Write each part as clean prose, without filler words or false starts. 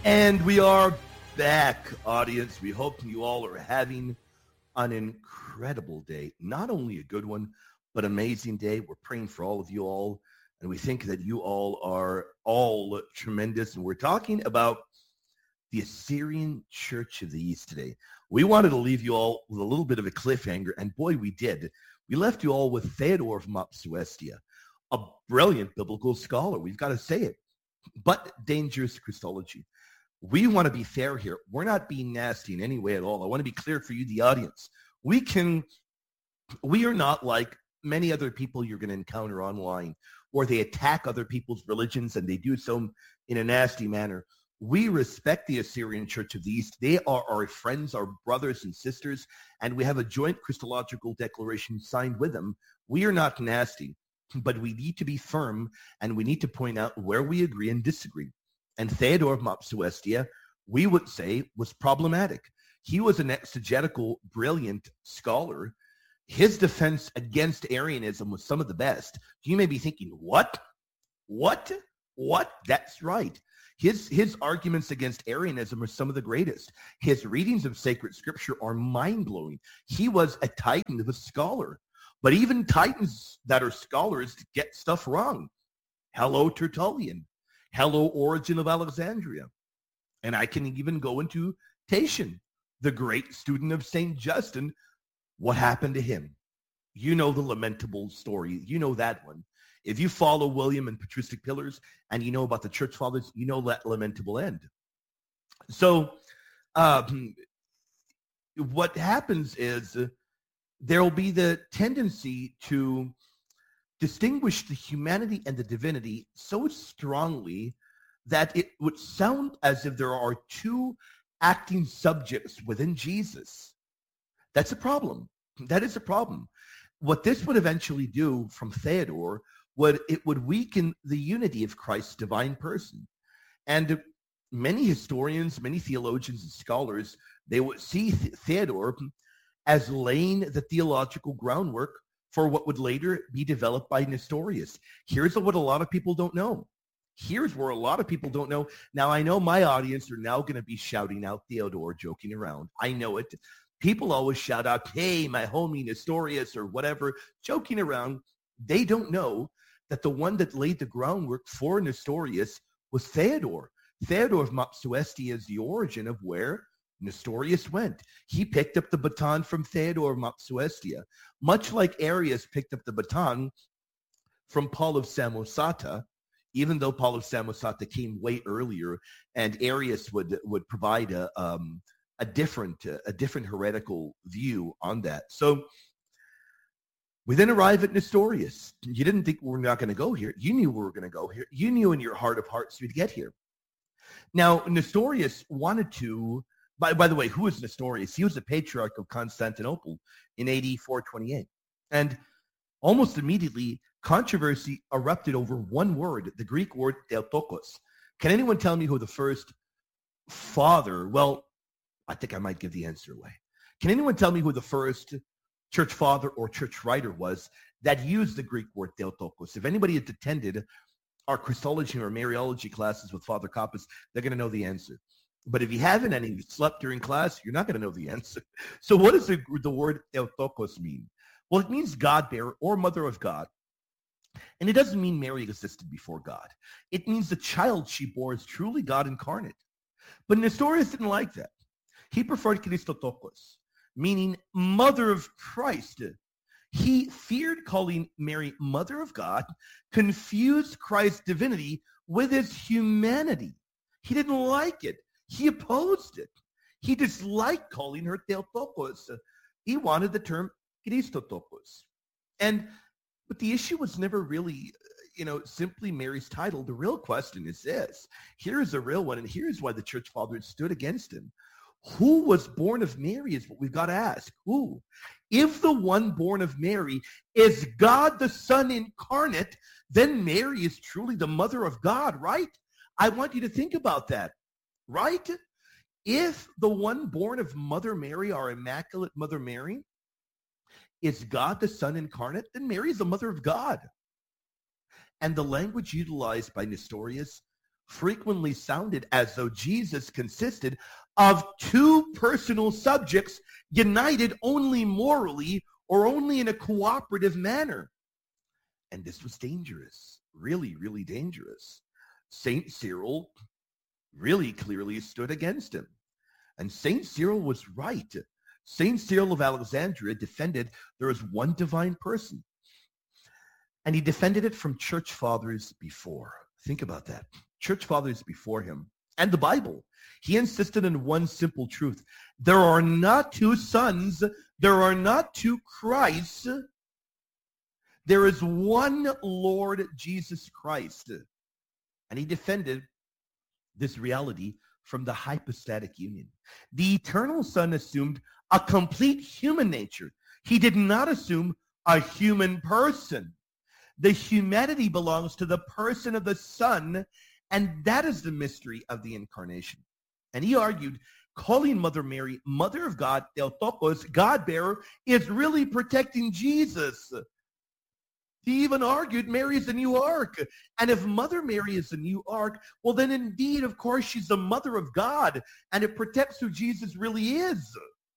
And we are back, audience. We hope you all are having an incredible day. Not only a good one, but amazing day. We're praying for all of you all, and we think that you all are all tremendous. And we're talking about the Assyrian Church of the East today. We wanted to leave you all with a little bit of a cliffhanger, and boy, we did. We left you all with Theodore of Mopsuestia, a brilliant biblical scholar. We've got to say it, but dangerous Christology. We want to be fair here. We're not being nasty in any way at all. I want to be clear for you, the audience. We are not like many other people you're going to encounter online, where they attack other people's religions and they do so in a nasty manner. We respect the Assyrian Church of the East. They are our friends, our brothers and sisters, and we have a joint Christological declaration signed with them. We are not nasty, but we need to be firm, and we need to point out where we agree and disagree. And Theodore of Mopsuestia, we would say, was problematic. He was an exegetical, brilliant scholar. His defense against Arianism was some of the best. You may be thinking, what? That's right. His arguments against Arianism are some of the greatest. His readings of sacred scripture are mind-blowing. He was a titan of a scholar. But even titans that are scholars get stuff wrong. Hello, Tertullian. Hello, Origen of Alexandria. And I can even go into Tatian, the great student of St. Justin. What happened to him? You know the lamentable story. You know that one. If you follow William and Patristic Pillars and you know about the church fathers, you know that lamentable end. So what happens is there will be the tendency to distinguish the humanity and the divinity so strongly that it would sound as if there are two acting subjects within Jesus. That's a problem. That is a problem. What this would eventually do from Theodore would weaken the unity of Christ's divine person. And many historians, many theologians and scholars, they would see Theodore as laying the theological groundwork for what would later be developed by Nestorius. Here's what a lot of people don't know. Here's where a lot of people don't know. Now, I know my audience are now going to be shouting out Theodore, joking around. I know it. People always shout out, hey, my homie Nestorius or whatever, joking around. They don't know that the one that laid the groundwork for Nestorius was Theodore. Theodore of Mopsuestia is the origin of where Nestorius went. He picked up the baton from Theodore of Mopsuestia, much like Arius picked up the baton from Paul of Samosata, even though Paul of Samosata came way earlier, and Arius would provide a different heretical view on that. So we then arrive at Nestorius. You didn't think we're not going to go here. You knew we were going to go here. You knew in your heart of hearts we'd get here. Now, Nestorius wanted to, by the way, who is Nestorius? He was the patriarch of Constantinople in AD 428. And almost immediately, controversy erupted over one word, the Greek word Theotokos. Can anyone tell me who the first father, well, I think I might give the answer away. Can anyone tell me who the first church father or church writer was that used the Greek word Theotokos? If anybody has attended our Christology or Mariology classes with Father Kappas, they're going to know the answer. But if you haven't and you slept during class, you're not going to know the answer. So what does the word Theotokos mean? Well, it means God-bearer or mother of God. And it doesn't mean Mary existed before God. It means the child she bore is truly God incarnate. But Nestorius didn't like that. He preferred Christotokos, meaning mother of Christ. He feared calling Mary mother of God, confused Christ's divinity with his humanity. He didn't like it. He opposed it. He disliked calling her Theotokos. He wanted the term Christotokos. But the issue was never really, simply Mary's title. The real question is this. Here's the real one, and here's why the church fathers stood against him. Who was born of Mary is what we've got to ask. Who? If the one born of Mary is God the Son incarnate, then Mary is truly the mother of God, right? I want you to think about that, right? If the one born of Mother Mary, our Immaculate Mother Mary, is God the Son incarnate, then Mary is the mother of God. And the language utilized by Nestorius frequently sounded as though Jesus consisted of two personal subjects united only morally or only in a cooperative manner. And this was dangerous, really, really dangerous. St. Cyril really clearly stood against him. And St. Cyril was right. St. Cyril of Alexandria defended there is one divine person. And he defended it from church fathers before. Think about that. Church fathers before him and the Bible. He insisted on one simple truth. There are not two sons. There are not two Christs. There is one Lord Jesus Christ. And he defended this reality from the hypostatic union. The eternal Son assumed a complete human nature. He did not assume a human person. The humanity belongs to the person of the Son, and that is the mystery of the incarnation. And he argued, calling Mother Mary Mother of God, Theotokos, God-bearer, is really protecting Jesus. He even argued Mary is the new ark. And if Mother Mary is the new ark, well, then indeed, of course, she's the mother of God, and it protects who Jesus really is.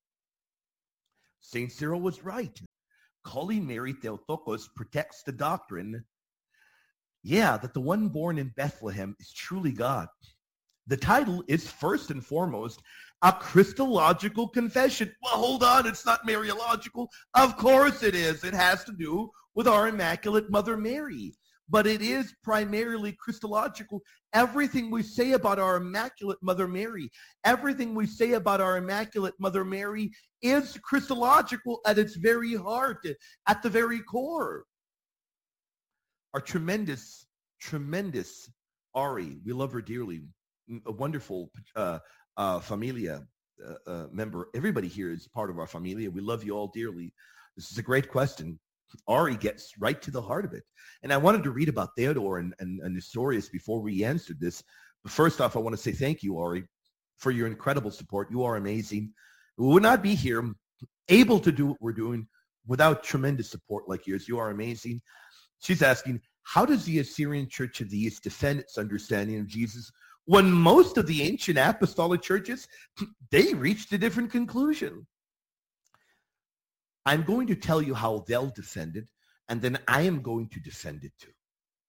St. Cyril was right. Calling Mary Theotokos protects the doctrine, that the one born in Bethlehem is truly God. The title is first and foremost a Christological confession. Well, hold on, it's not Mariological. Of course it is. It has to do with our Immaculate Mother Mary. But it is primarily Christological. Everything we say about our Immaculate Mother Mary, everything we say about our Immaculate Mother Mary is Christological at its very heart, at the very core. Our tremendous Ari, we love her dearly, a wonderful familia member. Everybody here is part of our familia. We love you all dearly. This is a great question. Ari gets right to the heart of it. And I wanted to read about Theodore and Nestorius before we answered this. But first off, I want to say thank you, Ari, for your incredible support. You are amazing. We would not be here able to do what we're doing without tremendous support like yours. You are amazing. She's asking, how does the Assyrian Church of the East defend its understanding of Jesus when most of the ancient apostolic churches, they reached a different conclusion? I'm going to tell you how they'll defend it, and then I am going to defend it too.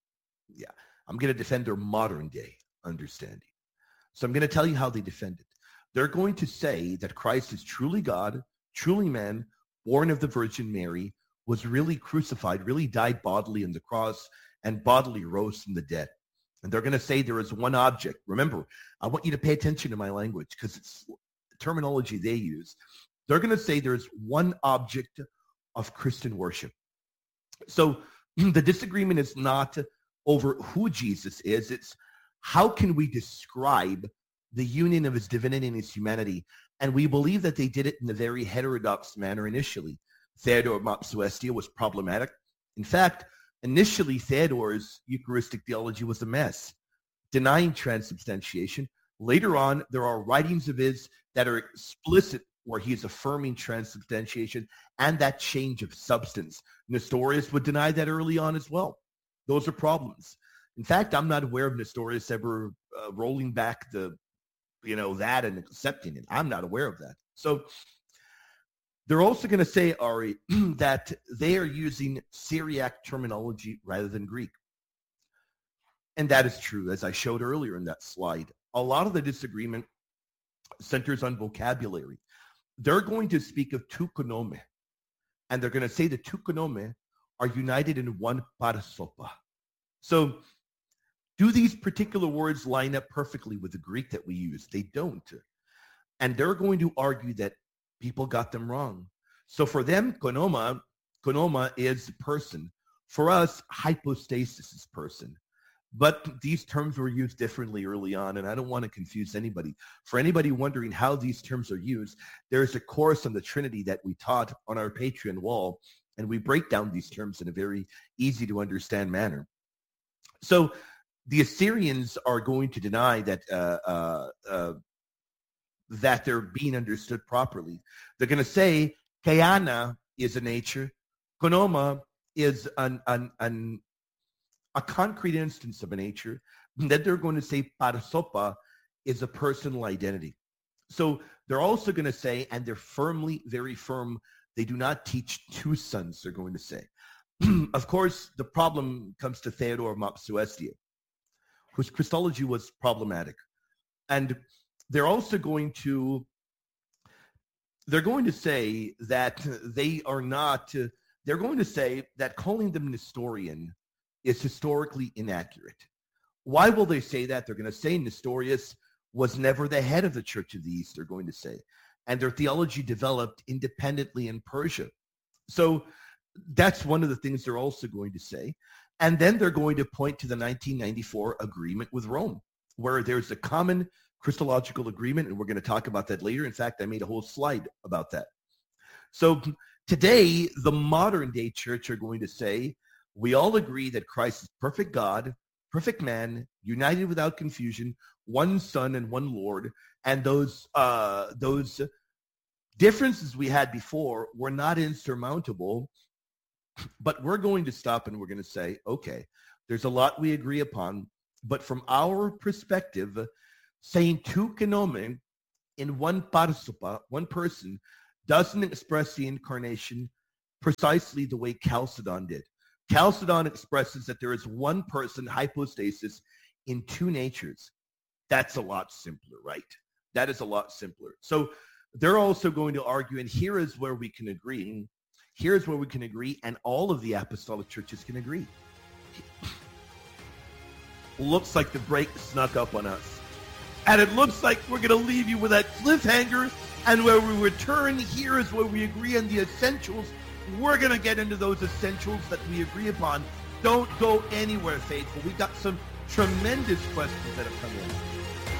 I'm going to defend their modern day understanding. So I'm going to tell you how they defend it. They're going to say that Christ is truly God, truly man, born of the Virgin Mary, was really crucified, really died bodily on the cross, and bodily rose from the dead. And they're going to say there is one object. Remember, I want you to pay attention to my language because it's the terminology they use. They're going to say there's one object of Christian worship. So the disagreement is not over who Jesus is. It's how can we describe the union of his divinity and his humanity? And we believe that they did it in a very heterodox manner initially. Theodore of Mopsuestia was problematic. In fact, initially, Theodore's Eucharistic theology was a mess, denying transubstantiation. Later on, there are writings of his that are explicit where he is affirming transubstantiation and that change of substance. Nestorius would deny that early on as well. Those are problems. In fact, I'm not aware of Nestorius ever rolling back that and accepting it. I'm not aware of that. So they're also going to say, Ari, that they are using Syriac terminology rather than Greek. And that is true, as I showed earlier in that slide. A lot of the disagreement centers on vocabulary. They're going to speak of two konome, and they're going to say the two konome are united in one parasopa. So do these particular words line up perfectly with the Greek that we use? They don't. And they're going to argue that people got them wrong. So for them, konoma is person. For us, hypostasis is person. But these terms were used differently early on, and I don't want to confuse anybody. For anybody wondering how these terms are used, there's a course on the Trinity that we taught on our Patreon wall, and we break down these terms in a very easy to understand manner. So the Assyrians are going to deny that that they're being understood properly. They're going to say Kayana is a nature, Konoma is a concrete instance of a nature, And then they're going to say parsopa is a personal identity. So they're also going to say, and they're firmly, very firm, they do not teach two sons, they're going to say. Of course, the problem comes to Theodore of Mopsuestia, whose Christology was problematic. And they're also going to say that they are not, they're going to say that calling them Nestorian is historically inaccurate. Why will they say that? They're going to say Nestorius was never the head of the Church of the East, they're going to say. And their theology developed independently in Persia. So that's one of the things they're also going to say. And then they're going to point to the 1994 agreement with Rome, where there's a common Christological agreement, and we're going to talk about that later. In fact, I made a whole slide about that. So today, the modern day church are going to say, we all agree that Christ is perfect God, perfect man, united without confusion, one Son and one Lord, and those differences we had before were not insurmountable. But we're going to stop and we're going to say, okay, there's a lot we agree upon, but from our perspective, saying two kenomen in one parsopa, one person, doesn't express the incarnation precisely the way Chalcedon did. Chalcedon expresses that there is one person, hypostasis, in two natures. That's a lot simpler, right? That is a lot simpler. So they're also going to argue, and here is where we can agree. Here's where we can agree, and all of the apostolic churches can agree. Looks like the break snuck up on us. And it looks like we're going to leave you with that cliffhanger, and where we return, here is where we agree on the essentials. We're going to get into those essentials that we agree upon. Don't go anywhere, faithful. We've got some tremendous questions that have come in.